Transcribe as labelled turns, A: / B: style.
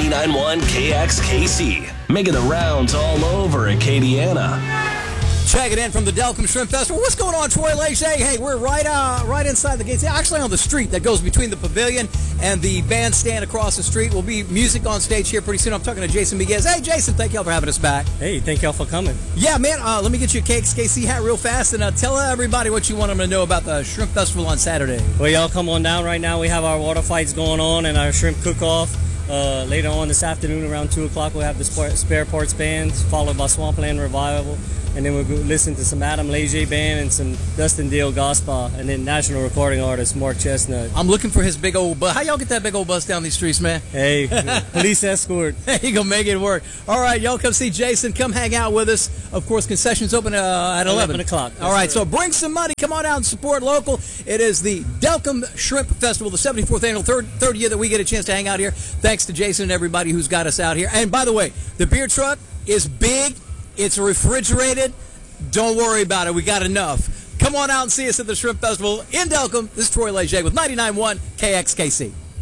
A: 99.1 KXKC, making the rounds all over Acadiana.
B: Check it in from the Delcombe Shrimp Festival. What's going on, Troy Lakes? Hey, we're right inside the gates. Actually, on the street that goes between the pavilion and the bandstand across the street. Will be music on stage here pretty soon. I'm talking to Jason Miguez. Hey, Jason, thank y'all for having us back.
C: Hey, thank y'all for coming.
B: Yeah, man. Let me get you a KXKC hat real fast and tell everybody what you want them to know about the Shrimp Festival on Saturday.
C: Well, y'all come on down right now. We have our water fights going on and our shrimp cook-off. Later on this afternoon around 2 o'clock, we'll have the Spare Parts Band, followed by Swampland Revival. And then we'll listen to some Adam Leger Band and some Dustin Dale Gospel, and then national recording artist Mark Chestnut.
B: I'm looking for his big old bus. How y'all get that big old bus down these streets, man?
C: Hey, police escort.
B: He gonna make it work. All right, y'all come see Jason. Come hang out with us. Of course, concessions open at 11
C: o'clock.
B: All right, so bring some money. Come on out and support local. It is the Delcombe Shrimp Festival, the 74th annual, third year that we get a chance to hang out here. Thanks to Jason and everybody who's got us out here. And by the way, the beer truck is big. It's refrigerated. Don't worry about it. We got enough. Come on out and see us at the Shrimp Festival in Delcombe. This is Troy Leger with 99.1 KXKC.